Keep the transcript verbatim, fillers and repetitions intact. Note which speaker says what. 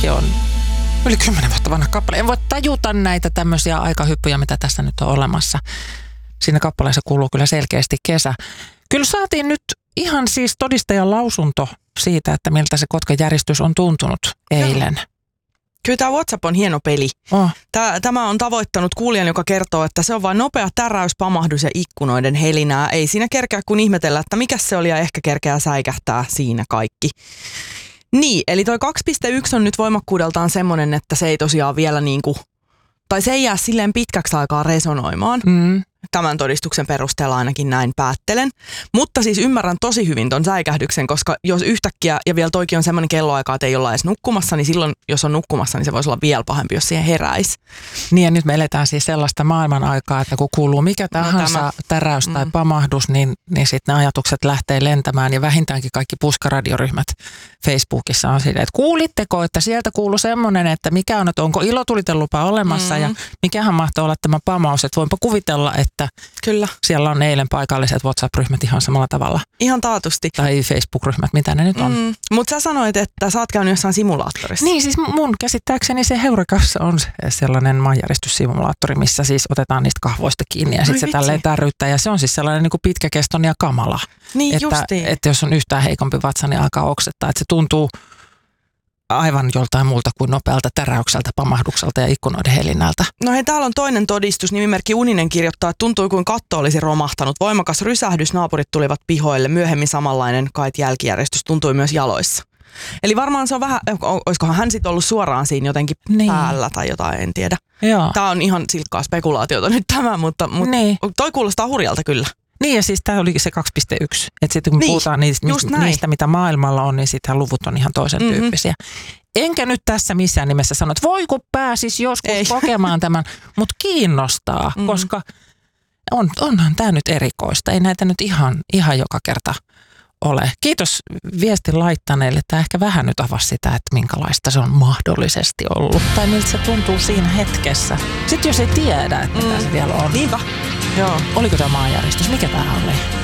Speaker 1: Tämäkin on yli kymmenen vuotta vanha kappale. En voi tajuta näitä tämmöisiä aikahyppyjä, mitä tässä nyt on olemassa. Siinä kappaleessa kuuluu kyllä selkeästi kesä. Kyllä saatiin nyt ihan siis todistajan lausunto siitä, että miltä se Kotka-järjestys on tuntunut eilen. Joo.
Speaker 2: Kyllä tämä WhatsApp on hieno peli.
Speaker 1: Oh.
Speaker 2: Tämä on tavoittanut kuulijan, joka kertoo, että se on vain nopea täräys, pamahdus ja ikkunoiden helinää. Ei siinä kerkeä kun ihmetellä, että mikä se oli ja ehkä kerkeää säikähtää siinä kaikki. Niin, eli toi kaksi pilkku yksi on nyt voimakkuudeltaan semmoinen, että se ei tosiaan vielä niinku, tai se ei jää silleen pitkäksi aikaa resonoimaan. Mm. Tämän todistuksen perusteella ainakin näin päättelen. Mutta siis ymmärrän tosi hyvin ton säikähdyksen, koska jos yhtäkkiä, ja vielä toikin on semmoinen kelloaika, että ei olla edes nukkumassa, niin silloin, jos on nukkumassa, niin se voisi olla vielä pahempi, jos siihen heräisi.
Speaker 1: Niin ja nyt me eletään siis sellaista maailman aikaa, että kun kuuluu mikä tahansa no, täräys tai mm. pamahdus, niin, niin sitten ne ajatukset lähtee lentämään ja vähintäänkin kaikki puskaradioryhmät Facebookissa on silleen, että kuulitteko, että sieltä kuuluu semmoinen, että mikä on, että onko ilotulitelupa olemassa mm. ja mikähän mahtoi olla tämä pamaus, että voinpa kuvitella, että Että
Speaker 2: Kyllä.
Speaker 1: siellä on eilen paikalliset WhatsApp-ryhmät ihan samalla tavalla.
Speaker 2: Ihan taatusti.
Speaker 1: Tai Facebook-ryhmät, mitä ne nyt on. Mm.
Speaker 2: Mutta sä sanoit, että sä oot käynyt jossain simulaattorissa.
Speaker 1: Niin, siis mun käsittääkseni se Heurekassa on sellainen maanjäristyssimulaattori, missä siis otetaan niistä kahvoista kiinni ja sitten se tälleen tärryttää. Ja se on siis sellainen niin kuin pitkäkestoinen ja kamala.
Speaker 2: Niin,
Speaker 1: että,
Speaker 2: justiin.
Speaker 1: että jos on yhtään heikompi vatsa, niin alkaa oksettaa. Että se tuntuu aivan joltain muulta kuin nopealta täräykseltä, pamahdukselta ja ikkunoiden helinältä.
Speaker 2: No hei, täällä on toinen todistus. Nimimerkki Uninen kirjoittaa, että tuntui kuin katto olisi romahtanut. Voimakas rysähdys, naapurit tulivat pihoille. Myöhemmin samanlainen kait jälkijärjestys tuntui myös jaloissa. Eli varmaan se on vähän, olisikohan hän sitten ollut suoraan siinä jotenkin niin. päällä tai jotain, en tiedä.
Speaker 1: Joo.
Speaker 2: Tämä on ihan silkkaa spekulaatiota nyt tämä, mutta, mutta niin. toi kuulostaa hurjalta kyllä.
Speaker 1: Niin ja siis tämä oli se kaksi pilkku yksi. Että sitten kun
Speaker 2: niin,
Speaker 1: puhutaan niistä, niistä, mitä maailmalla on, niin sitten luvut on ihan toisen mm-hmm. tyyppisiä. Enkä nyt tässä missään nimessä sano, että voi kun pääsis joskus Ei. kokemaan tämän, mutta kiinnostaa, mm-hmm. koska on, onhan tämä nyt erikoista. Ei näitä nyt ihan, ihan joka kerta ole. Kiitos viestin laittaneille, että ehkä vähän nyt avasi sitä, että minkälaista se on mahdollisesti ollut. Tai miltä se tuntuu siinä hetkessä. Sitten jos ei tiedä, että mitä mm. se vielä on.
Speaker 2: Niinpä.
Speaker 1: Joo. Oliko tämä maanjäristys? Mikä tämä oli?